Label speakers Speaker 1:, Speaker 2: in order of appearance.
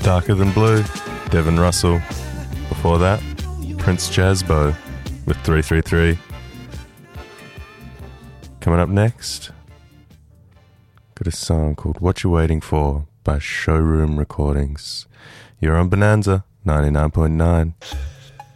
Speaker 1: Darker Than Blue, Devin Russell. Before that, Prince Jazzbo with 333. Coming up next, got a song called What You Waiting For by Showroom Recordings. You're on Bonanza 99.9.